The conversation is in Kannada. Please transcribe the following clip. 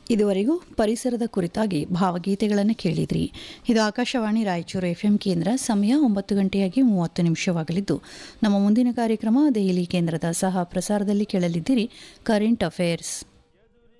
ಇದುವರೆಗೂ ಪರಿಸರದ ಕುರಿತಾಗಿ ಭಾವಗೀತೆಗಳನ್ನು ಕೇಳಿದ್ರಿ. ಇದು ಆಕಾಶವಾಣಿ ರಾಯಚೂರು ಎಫ್ಎಂ ಕೇಂದ್ರ. ಸಮಯ 9:30 ನಮ್ಮ ಮುಂದಿನ ಕಾರ್ಯಕ್ರಮ ದೆಹಲಿ ಕೇಂದ್ರದ ಸಹ ಪ್ರಸಾರದಲ್ಲಿ ಕೇಳಲಿದ್ದೀರಿ. Current affairs.